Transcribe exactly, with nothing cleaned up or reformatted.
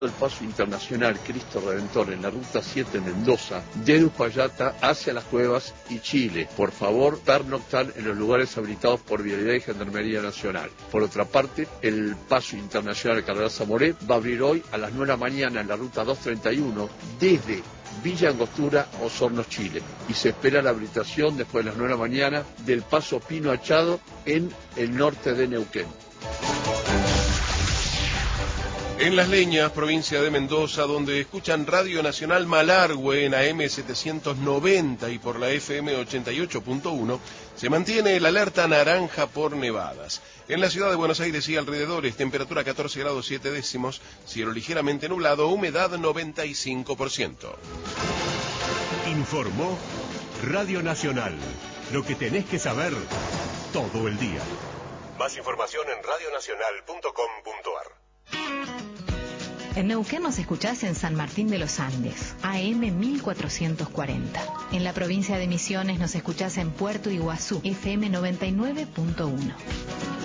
El paso internacional Cristo Redentor en la ruta siete Mendoza, desde Uspallata hacia las Cuevas y Chile. Por favor, pernoctar en los lugares habilitados por Vialidad y Gendarmería Nacional. Por otra parte, el paso internacional Cardenal Zamoré va a abrir hoy a las nueve de la mañana en la ruta doscientos treinta y uno desde Villa Angostura, Osorno, Chile. Y se espera la habilitación después de las nueve de la mañana del paso Pino Achado en el norte de Neuquén. En Las Leñas, provincia de Mendoza, donde escuchan Radio Nacional Malargüe en A M setecientos noventa y por la F M ochenta y ocho punto uno, se mantiene el alerta naranja por nevadas. En la ciudad de Buenos Aires y alrededores, temperatura catorce grados siete décimos, cielo ligeramente nublado, humedad noventa y cinco por ciento. Informó Radio Nacional, lo que tenés que saber todo el día. Más información en radio nacional punto com punto a r. En Neuquén nos escuchás en San Martín de los Andes, A M mil cuatrocientos cuarenta. En la provincia de Misiones nos escuchás en Puerto Iguazú, F M noventa y nueve punto uno.